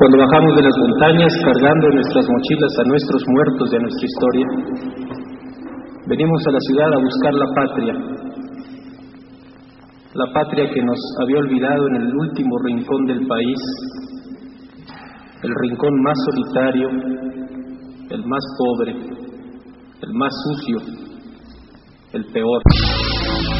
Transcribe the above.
Cuando bajamos de las montañas cargando en nuestras mochilas a nuestros muertos de nuestra historia, venimos a la ciudad a buscar la patria que nos había olvidado en el último rincón del país, el rincón más solitario, el más pobre, el más sucio, el peor.